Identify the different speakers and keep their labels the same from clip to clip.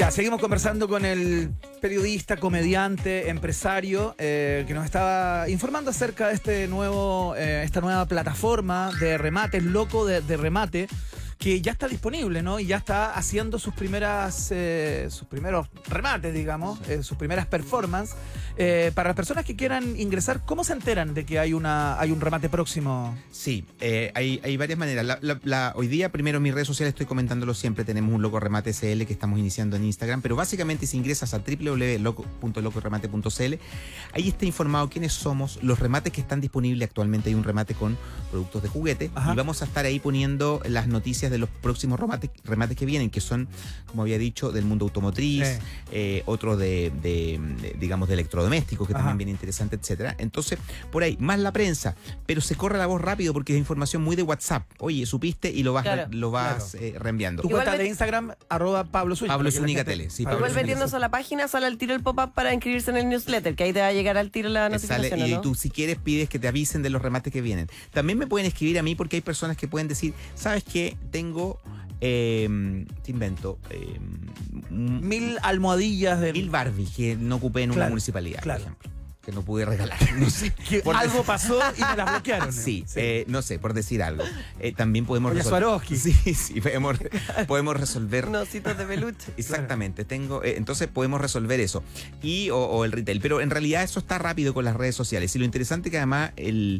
Speaker 1: Ya, seguimos conversando con el periodista, comediante, empresario que nos estaba informando acerca de esta nueva plataforma de remates, Loco de Remate, que ya está disponible, ¿no? Y ya está haciendo sus primeros remates, digamos, sus primeras performances. Para las personas que quieran ingresar, ¿cómo se enteran de que hay un remate próximo?
Speaker 2: Sí, hay varias maneras. Hoy día, primero en mis redes sociales estoy comentándolo siempre, tenemos un Loco Remate SL que estamos iniciando en Instagram, pero básicamente si ingresas a www.locoremate.cl, ahí está informado quiénes somos, los remates que están disponibles actualmente. Hay un remate con productos de juguete. Ajá. Y vamos a estar ahí poniendo las noticias de los próximos remates que vienen, que son, como había dicho, del mundo automotriz, otros digamos, de electrodomésticos, que también viene interesante, etcétera. Entonces, por ahí, más la prensa, pero se corre la voz rápido porque es información muy de WhatsApp. Oye, supiste y lo vas reenviando.
Speaker 1: Tu cuenta de Instagram, @Pablo Zúñiga.
Speaker 2: Pablo Zúñiga Tele.
Speaker 3: Sí, igual metiéndose a la página, sale al tiro el pop-up para inscribirse en el newsletter, que ahí te va a llegar al tiro la notificación.
Speaker 2: Sale, y
Speaker 3: ¿no?
Speaker 2: tú, si quieres, pides que te avisen de los remates que vienen. También me pueden escribir a mí porque hay personas que pueden decir, ¿sabes qué? Tengo, te invento,
Speaker 1: 1000 almohadillas de
Speaker 2: 1000 Barbie que no ocupé en una municipalidad, por ejemplo, que no pude regalar. No sé.
Speaker 1: Algo pasó y me las bloquearon.
Speaker 2: Sí, no sé, por decir algo. También podemos
Speaker 1: resolver.
Speaker 2: Sí, podemos resolver.
Speaker 3: Nositos de peluche.
Speaker 2: Exactamente. Entonces podemos resolver eso. O el retail. Pero en realidad eso está rápido con las redes sociales. Y lo interesante que además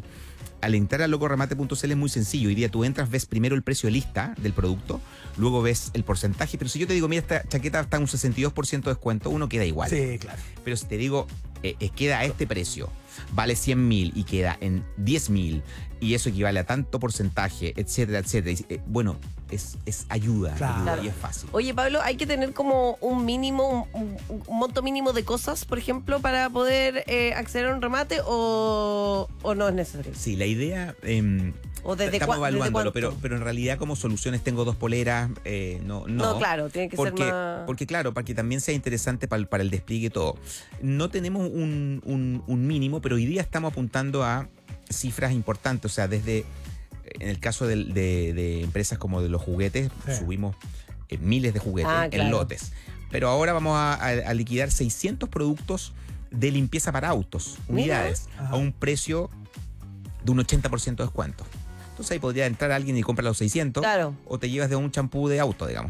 Speaker 2: al entrar a locoremate.cl es muy sencillo. Hoy día tú entras, ves primero el precio lista del producto, luego ves el porcentaje. Pero si yo te digo, mira, esta chaqueta está en un 62% de descuento, uno queda igual.
Speaker 1: Sí, claro.
Speaker 2: Pero si te digo, queda a este precio, vale 100.000 y queda en 10.000, y eso equivale a tanto porcentaje, etcétera, etcétera. Bueno, es ayuda,
Speaker 1: claro.
Speaker 2: Y es fácil.
Speaker 3: Oye, Pablo, ¿hay que tener como un mínimo, un monto mínimo de cosas, por ejemplo, para poder acceder a un remate o no es necesario?
Speaker 2: Sí, la idea...
Speaker 3: estamos
Speaker 2: evaluándolo, pero en realidad como soluciones tengo 2 poleras, no,
Speaker 3: claro, tiene que ser más...
Speaker 2: Porque claro, para que también sea interesante para el despliegue y todo. No tenemos un mínimo, pero hoy día estamos apuntando a cifras importantes, o sea, desde, en el caso de empresas como de los juguetes, subimos miles de juguetes en lotes. Pero ahora vamos a liquidar 600 productos de limpieza para autos, unidades, a un precio de un 80% de descuento. Entonces ahí podría entrar alguien y comprar los 600, o te llevas de un champú de auto, digamos.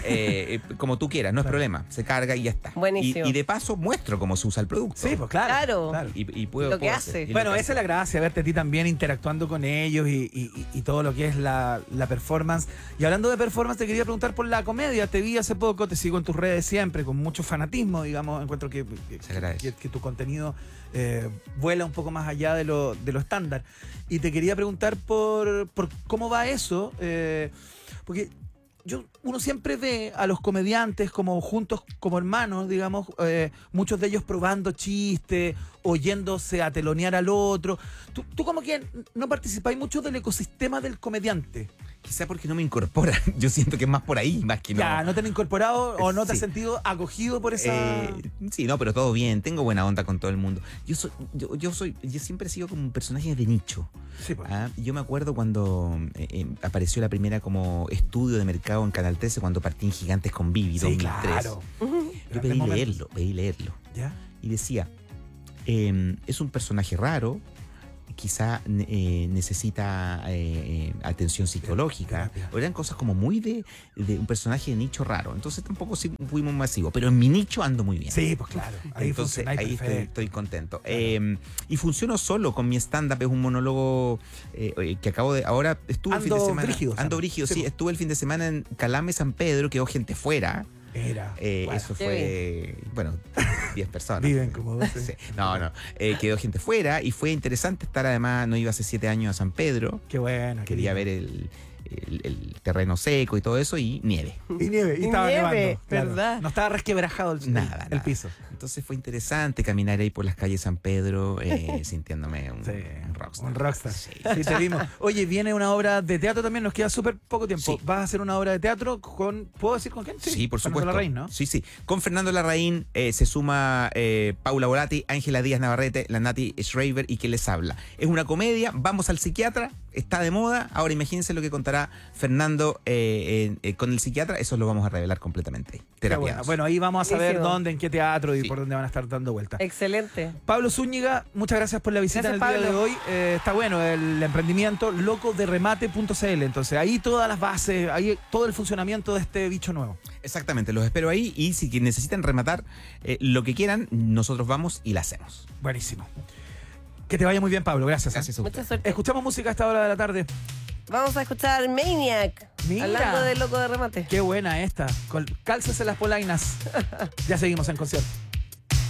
Speaker 2: Como tú quieras, no es problema. Se carga y ya está.
Speaker 3: Buenísimo.
Speaker 2: Y de paso muestro cómo se usa el producto.
Speaker 1: Sí, pues claro.
Speaker 2: Y puedo,
Speaker 3: lo que hace.
Speaker 1: Bueno, esa es la gracia, verte a ti también interactuando con ellos y todo lo que es la performance. Y hablando de performance, te quería preguntar por la comedia. Te vi hace poco, te sigo en tus redes siempre, con mucho fanatismo, digamos. Encuentro que tu contenido vuela un poco más allá de lo estándar. Y te quería preguntar por cómo va eso, porque uno siempre ve a los comediantes como juntos, como hermanos, digamos, muchos de ellos probando chistes, oyéndose a telonear al otro. Tú como que no participáis mucho del ecosistema del comediante.
Speaker 2: Quizá porque no me incorporan. Yo siento que es más por ahí, más que no.
Speaker 1: Ya, ¿no te han incorporado o no te has sentido acogido por esa...?
Speaker 2: Sí, no, pero todo bien. Tengo buena onda con todo el mundo. Yo siempre he sido como un personaje de nicho.
Speaker 1: Sí, pues.
Speaker 2: Yo me acuerdo cuando apareció la primera como estudio de mercado en Canal 13, cuando partí en Gigantes con Vivi, 2003. Claro. Yo pedí leerlo. ¿Ya? Y decía, es un personaje raro, quizá necesita atención psicológica, o eran cosas como muy de un personaje de nicho raro. Entonces tampoco fuimos masivos, pero en mi nicho ando muy bien.
Speaker 1: Sí, pues claro.
Speaker 2: Entonces ahí estoy contento. Claro. Y funciono solo con mi stand-up, es un monólogo que acabo de... Ahora estuve el fin de semana... Ando brígido, sí. Estuve el fin de semana en Calame, San Pedro, quedó gente fuera. Eso fue, 10 personas.
Speaker 1: Viven como 12.
Speaker 2: Sí. No, quedó gente fuera y fue interesante estar. Además, no iba hace 7 años a San Pedro.
Speaker 1: Qué bueno.
Speaker 2: Quería ver el terreno seco y todo eso, y nieve.
Speaker 1: Y estaba nevando,
Speaker 3: ¿verdad?
Speaker 1: Claro. No estaba resquebrajado el piso.
Speaker 2: Entonces fue interesante caminar ahí por las calles de San Pedro, sintiéndome un rockstar.
Speaker 1: Un rockstar. Sí, te vimos. Oye, viene una obra de teatro también, nos queda súper poco tiempo.
Speaker 2: Sí.
Speaker 1: ¿Vas a hacer una obra de teatro con, ¿puedo decir con quién?
Speaker 2: Sí, por supuesto.
Speaker 1: Fernando Larraín, ¿no?
Speaker 2: Sí. Con Fernando Larraín se suma Paula Volati, Ángela Díaz Navarrete, la Nati Schreiber y quien les habla. Es una comedia, vamos al psiquiatra, está de moda. Ahora imagínense lo que contará Fernando con el psiquiatra. Eso lo vamos a revelar completamente.
Speaker 1: Qué
Speaker 2: Terapianos.
Speaker 1: bueno, ahí vamos a saber
Speaker 3: Buenísimo.
Speaker 1: dónde, en qué teatro y
Speaker 2: Sí.
Speaker 1: por dónde van a estar dando vueltas.
Speaker 3: Excelente.
Speaker 1: Pablo Zúñiga, muchas gracias por la visita
Speaker 3: Gracias,
Speaker 1: en el día de
Speaker 3: Pablo.
Speaker 1: hoy. Está bueno el emprendimiento locoderremate.cl. Entonces, ahí todas las bases, ahí todo el funcionamiento de este bicho nuevo.
Speaker 2: Exactamente, los espero ahí. Y si necesitan rematar lo que quieran, nosotros vamos y la hacemos.
Speaker 1: Buenísimo. Que te vaya muy bien, Pablo. Gracias.
Speaker 2: Gracias a
Speaker 3: Mucha
Speaker 2: ustedes.
Speaker 3: suerte.
Speaker 1: Escuchamos música a esta hora de la tarde.
Speaker 3: Vamos a escuchar Maniac.
Speaker 1: Mira.
Speaker 3: Hablando de loco de remate.
Speaker 1: Qué buena esta. Cálcese las polainas. Ya seguimos en concierto.